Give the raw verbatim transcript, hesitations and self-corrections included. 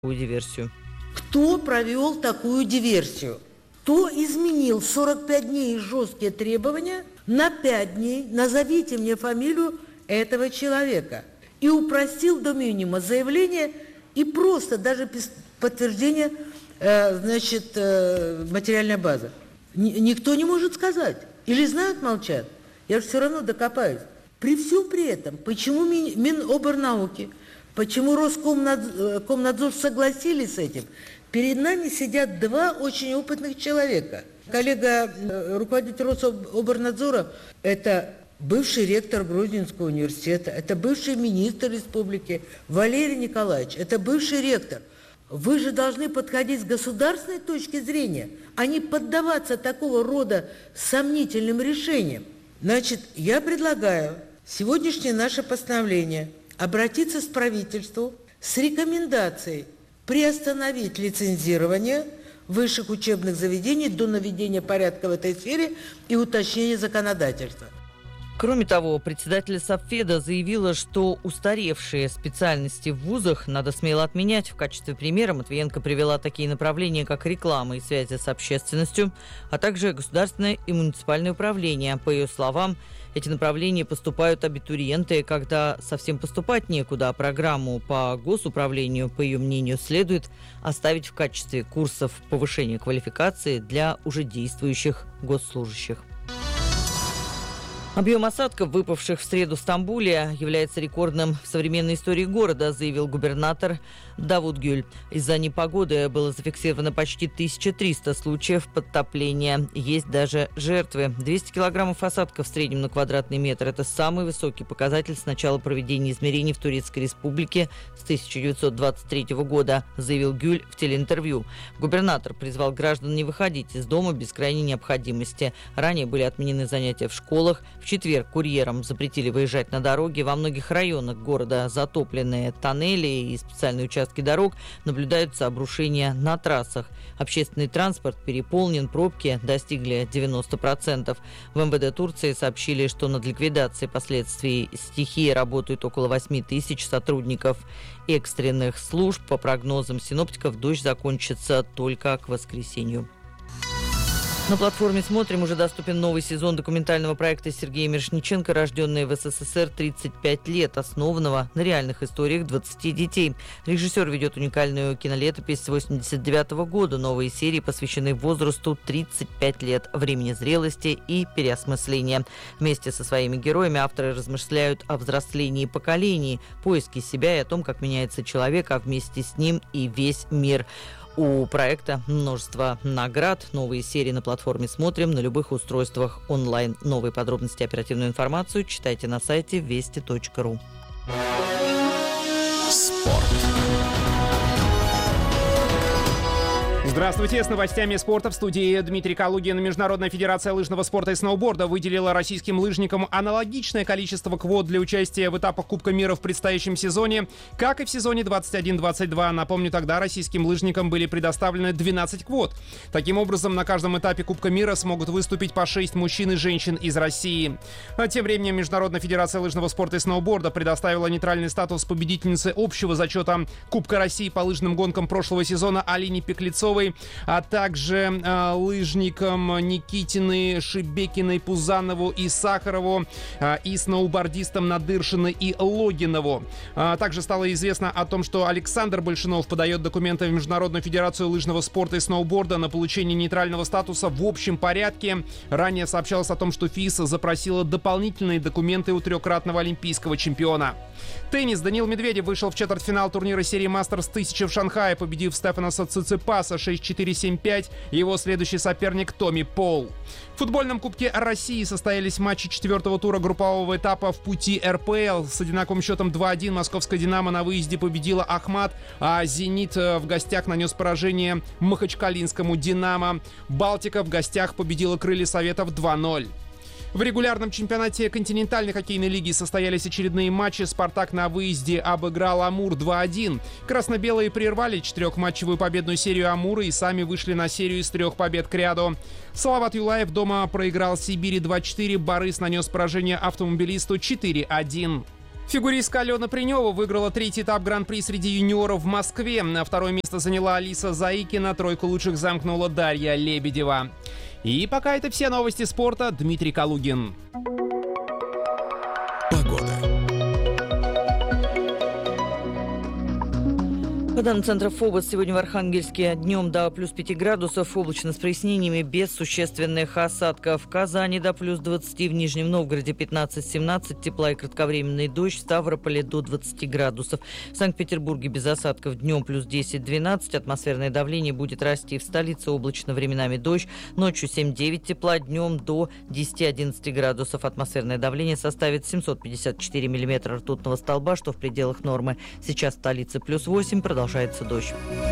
диверсию. Кто провел такую диверсию? Кто изменил сорок пять дней жесткие требования на пять дней? Назовите мне фамилию этого человека. И упростил до минимума заявление и просто даже подтверждение, э, значит, э, материальная база. Н- никто не может сказать. Или знают, молчат. Я же все равно докопаюсь. При всем при этом, почему Мин- Миноборнауки, почему Роскомнадзор согласились с этим? Перед нами сидят два очень опытных человека. Коллега, руководитель Роскомнадзора, это бывший ректор Грозненского университета, это бывший министр республики Валерий Николаевич, это бывший ректор. Вы же должны подходить с государственной точки зрения, а не поддаваться такого рода сомнительным решениям. Значит, я предлагаю сегодняшнее наше постановление обратиться с правительству с рекомендацией приостановить лицензирование высших учебных заведений до наведения порядка в этой сфере и уточнения законодательства. Кроме того, председатель Совфеда заявила, что устаревшие специальности в вузах надо смело отменять. В качестве примера Матвиенко привела такие направления, как реклама и связи с общественностью, а также государственное и муниципальное управление. По ее словам, эти направления поступают абитуриенты, когда совсем поступать некуда, а программу по госуправлению, по ее мнению, следует оставить в качестве курсов повышения квалификации для уже действующих госслужащих. Объем осадков, выпавших в среду в Стамбуле, является рекордным в современной истории города, заявил губернатор Давутгюль. Из-за непогоды было зафиксировано почти тысяча триста случаев подтопления. Есть даже жертвы. двести килограммов осадков в среднем на квадратный метр – это самый высокий показатель с начала проведения измерений в Турецкой Республике с тысяча девятьсот двадцать третьего года, заявил Гюль в телеинтервью. Губернатор призвал граждан не выходить из дома без крайней необходимости. Ранее были отменены занятия в школах. В четверг курьерам запретили выезжать на дороги. Во многих районах города затопленные тоннели и специальные участки дорог. Наблюдаются обрушения на трассах. Общественный транспорт переполнен, пробки достигли девяносто процентов. В эм вэ дэ Турции сообщили, что над ликвидацией последствий стихии работают около восемь тысяч сотрудников экстренных служб. По прогнозам синоптиков, дождь закончится только к воскресенью. На платформе «Смотрим» уже доступен новый сезон документального проекта Сергея Мирошниченко «Рожденные в эс эс эс эр тридцать пять лет», основанного на реальных историях двадцати детей. Режиссер ведет уникальную кинолетопись с восемьдесят девятого года. Новые серии посвящены возрасту тридцать пять лет, времени зрелости и переосмысления. Вместе со своими героями авторы размышляют о взрослении поколений, поиске себя и о том, как меняется человек, а вместе с ним и весь мир. У проекта множество наград. Новые серии на платформе «Смотрим» на любых устройствах онлайн. Новые подробности и оперативную информацию читайте на сайте вести точка ру. Спорт. Здравствуйте, с новостями спорта в студии Дмитрий Калугин. Международная федерация лыжного спорта и сноуборда выделила российским лыжникам аналогичное количество квот для участия в этапах Кубка мира в предстоящем сезоне, как и в сезоне двадцать один двадцать два. Напомню, тогда российским лыжникам были предоставлены двенадцать квот. Таким образом, на каждом этапе Кубка мира смогут выступить по шесть мужчин и женщин из России. А тем временем Международная федерация лыжного спорта и сноуборда предоставила нейтральный статус победительницы общего зачета Кубка России по лыжным гонкам прошлого сезона Алине Пеклецовой, а также э, лыжникам Никитиной, Шебекиной, Пузанову и Сахарову, э, и сноубордистам Надыршиной и Логинову. А также стало известно о том, что Александр Большинов подает документы в Международную федерацию лыжного спорта и сноуборда на получение нейтрального статуса в общем порядке. Ранее сообщалось о том, что ФИС запросила дополнительные документы у трехкратного олимпийского чемпиона. Теннис. Даниил Медведев вышел в четвертьфинал турнира серии Мастерс тысяча в Шанхае, победив Стефаноса Циципаса шесть четыре семь пять. Его следующий соперник Томми Пол. В футбольном Кубке России состоялись матчи четвертого тура группового этапа в пути эр пэ эл. С одинаковым счетом два один московская «Динамо» на выезде победила Ахмат, а «Зенит» в гостях нанес поражение махачкалинскому «Динамо». «Балтика» в гостях победила «Крылья Советов» два ноль. В регулярном чемпионате континентальной хоккейной лиги состоялись очередные матчи. «Спартак» на выезде обыграл «Амур» два один. Красно-белые прервали четырехматчевую победную серию «Амура» и сами вышли на серию из трех побед кряду. Салават Юлаев дома проиграл «Сибири» два четыре. «Борис» нанес поражение «Автомобилисту» четыре один. Фигуристка Алена Принева выиграла третий этап Гран-при среди юниоров в Москве. На второе место заняла Алиса Заикина, тройку лучших замкнула Дарья Лебедева. И пока это все новости спорта. Дмитрий Калугин. По данным Центра ФОБОС, сегодня в Архангельске днем до плюс пяти градусов, облачно с прояснениями, без существенных осадков. В Казани до плюс двадцати, в Нижнем Новгороде пятнадцать-семнадцать, тепла и кратковременный дождь, в Ставрополе до двадцати градусов. В Санкт-Петербурге без осадков днем плюс десять-двенадцать, атмосферное давление будет расти. В столице облачно, временами дождь, ночью семь-девять тепла, днем до десяти-одиннадцати градусов. Атмосферное давление составит семьсот пятьдесят четыре миллиметра ртутного столба, что в пределах нормы. Сейчас в столице плюс восемь, продолжается дождь.